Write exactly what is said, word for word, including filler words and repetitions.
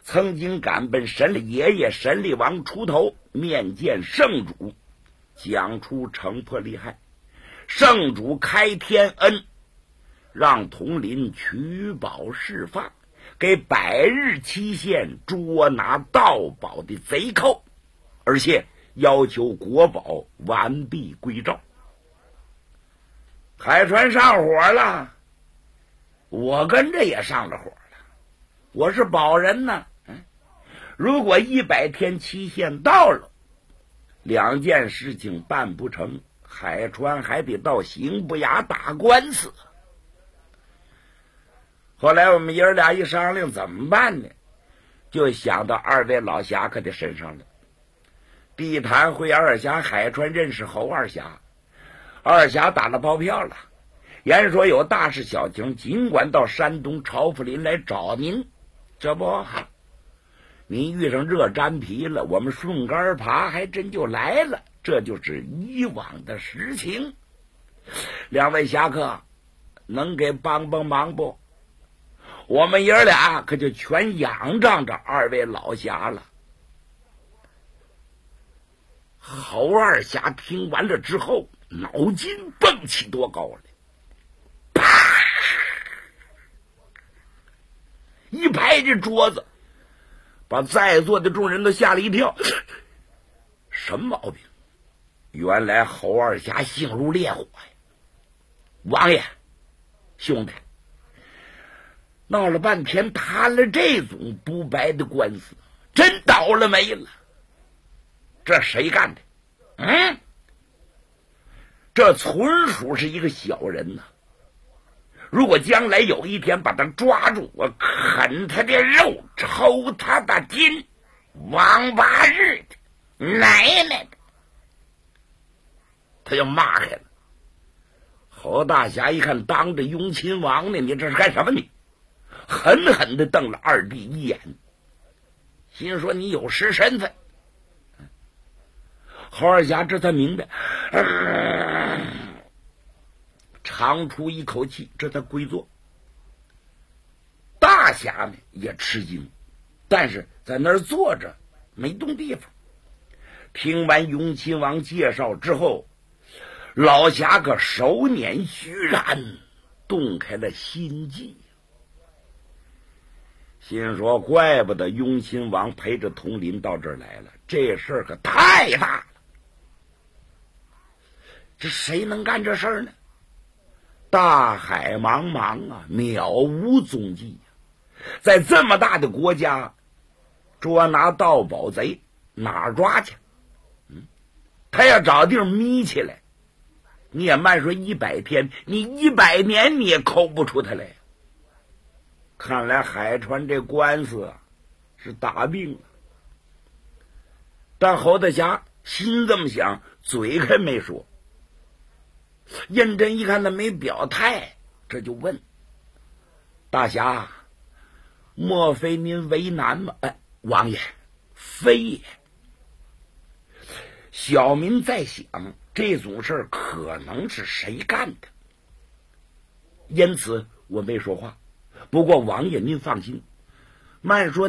曾经赶奔神力爷爷神力王出头面见圣主，讲出城破利害。圣主开天恩，让统领取宝释放，给百日期限捉拿盗宝的贼寇，而且要求国宝完璧归赵。海川上火了，我跟着也上了火了。我是保人呢，嗯，如果一百天期限到了，两件事情办不成，海川还得到刑部衙打官司。后来我们爷儿俩一商量怎么办呢，就想到二位老侠客的身上了。地坛会二侠海川认识侯二侠，二侠打了包票了，言说有大事小情尽管到山东朝福林来找您，这不您遇上热粘皮了，我们顺杆爬还真就来了，这就是以往的实情。两位侠客能给帮帮忙不？我们爷俩可就全仰仗着二位老侠了。侯二侠听完了之后，脑筋蹦起多高来，啪一拍这桌子，把在座的众人都吓了一跳。什么毛病？原来侯二侠性如烈火呀！王爷，兄弟，闹了半天谈了这种不白的官司，真倒了霉了。这谁干的？嗯，这纯属是一个小人呐、啊！如果将来有一天把他抓住，我啃他的肉，抽他的筋，王八日的，奶奶的！他就骂开了。侯大侠一看当着雍亲王呢，你这是干什么你？狠狠地瞪了二弟一眼，心说你有失身份。侯二侠这才明白，呃、长出一口气，这才归坐。大侠呢也吃惊，但是在那儿坐着没动地方。听完雍亲王介绍之后，老侠可手捻虚然，动开了心计。心说怪不得雍亲王陪着统领到这儿来了，这事儿可太大了。这谁能干这事儿呢？大海茫茫啊，渺无踪迹啊，在这么大的国家捉拿盗宝贼哪儿抓去？嗯，他要找地儿眯起来，你也慢说一百天，你一百年你也抠不出他来。看来海川这官司啊是打病了。但侯大侠心这么想，嘴还没说。胤禛一看他没表态，这就问大侠，莫非您为难吗？哎，王爷，非也。小民在想，这种事可能是谁干的，因此我没说话。不过王爷您放心，慢说